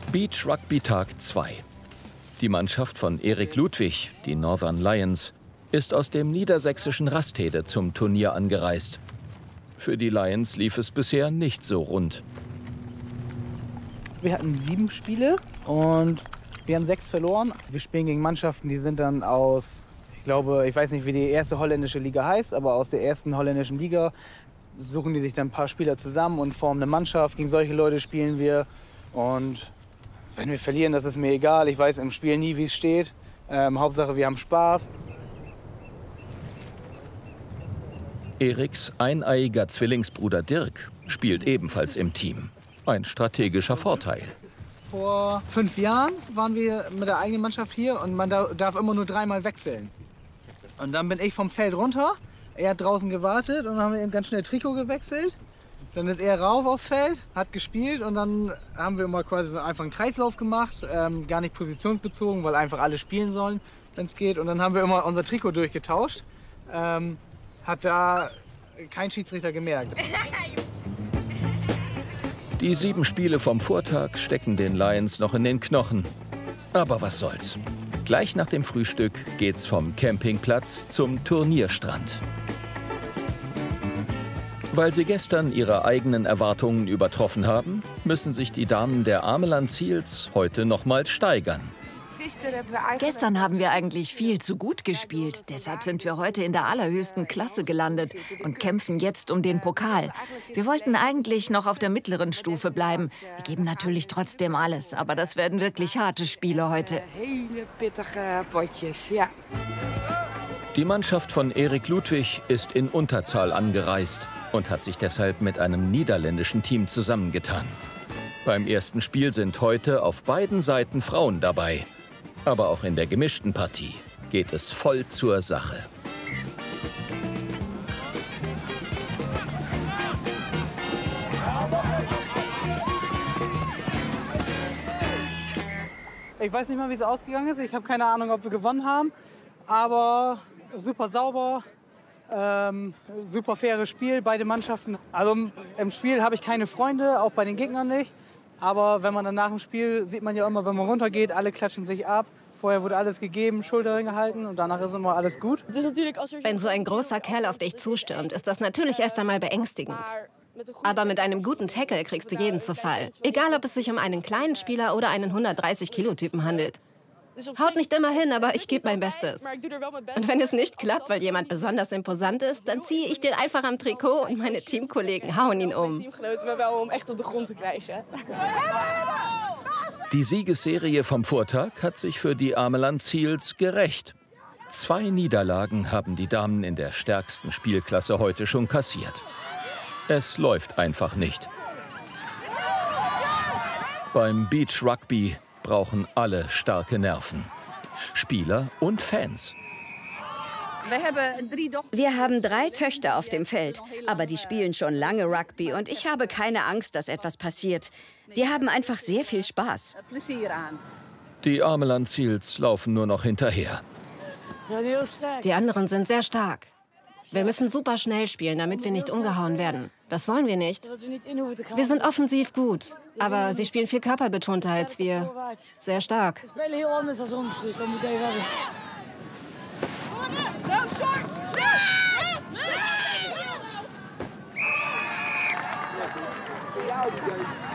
Beach Rugby Tag 2. Die Mannschaft von Erik Ludwig, die Northern Lions, ist aus dem niedersächsischen Rastede zum Turnier angereist. Für die Lions lief es bisher nicht so rund. Wir hatten 7 Spiele und wir haben 6 verloren. Wir spielen gegen Mannschaften, die sind dann aus, ich weiß nicht, wie die erste holländische Liga heißt, aber aus der ersten holländischen Liga suchen die sich dann ein paar Spieler zusammen und formen eine Mannschaft. Gegen solche Leute spielen wir. Und wenn wir verlieren, das ist mir egal. Ich weiß im Spiel nie, wie es steht. Hauptsache, wir haben Spaß. Eriks eineiiger Zwillingsbruder Dirk spielt ebenfalls im Team. Ein strategischer Vorteil. Vor 5 Jahren waren wir mit der eigenen Mannschaft hier und man darf immer nur 3-mal wechseln. Und dann bin ich vom Feld runter. Er hat draußen gewartet und dann haben wir eben ganz schnell Trikot gewechselt. Dann ist er rauf aufs Feld, hat gespielt und dann haben wir immer quasi einfach einen Kreislauf gemacht. Gar nicht positionsbezogen, weil einfach alle spielen sollen, wenn es geht. Und dann haben wir immer unser Trikot durchgetauscht. Hat da kein Schiedsrichter gemerkt. Die 7 Spiele vom Vortag stecken den Lions noch in den Knochen. Aber was soll's. Gleich nach dem Frühstück geht's vom Campingplatz zum Turnierstrand. Weil sie gestern ihre eigenen Erwartungen übertroffen haben, müssen sich die Damen der Ameland Seals heute nochmals steigern. Gestern haben wir eigentlich viel zu gut gespielt. Deshalb sind wir heute in der allerhöchsten Klasse gelandet und kämpfen jetzt um den Pokal. Wir wollten eigentlich noch auf der mittleren Stufe bleiben. Wir geben natürlich trotzdem alles, aber das werden wirklich harte Spiele heute. Die Mannschaft von Erik Ludwig ist in Unterzahl angereist und hat sich deshalb mit einem niederländischen Team zusammengetan. Beim ersten Spiel sind heute auf beiden Seiten Frauen dabei. Aber auch in der gemischten Partie geht es voll zur Sache. Ich weiß nicht mal, wie es ausgegangen ist. Ich habe keine Ahnung, ob wir gewonnen haben. Aber super sauber, super faires Spiel, beide Mannschaften. Also im Spiel habe ich keine Freunde, auch bei den Gegnern nicht. Aber wenn man dann nach dem Spiel, sieht man ja immer, wenn man runtergeht, alle klatschen sich ab. Vorher wurde alles gegeben, Schulter hingehalten und danach ist immer alles gut. Wenn so ein großer Kerl auf dich zustürmt, ist das natürlich erst einmal beängstigend. Aber mit einem guten Tackle kriegst du jeden zu Fall. Egal, ob es sich um einen kleinen Spieler oder einen 130-Kilo-Typen handelt. Haut nicht immer hin, aber ich gebe mein Bestes. Und wenn es nicht klappt, weil jemand besonders imposant ist, dann ziehe ich den einfach am Trikot und meine Teamkollegen hauen ihn um. Die Siegesserie vom Vortag hat sich für die Ameland Seals gerächt. 2 Niederlagen haben die Damen in der stärksten Spielklasse heute schon kassiert. Es läuft einfach nicht. Beim Beach Rugby brauchen alle starke Nerven. Spieler und Fans. Wir haben 3 Töchter auf dem Feld, aber die spielen schon lange Rugby und ich habe keine Angst, dass etwas passiert. Die haben einfach sehr viel Spaß. Die Ameland Seals laufen nur noch hinterher. Die anderen sind sehr stark. Wir müssen super schnell spielen, damit wir nicht umgehauen werden. Das wollen wir nicht. Wir sind offensiv gut, aber sie spielen viel körperbetonter als wir. Sehr stark. Ja,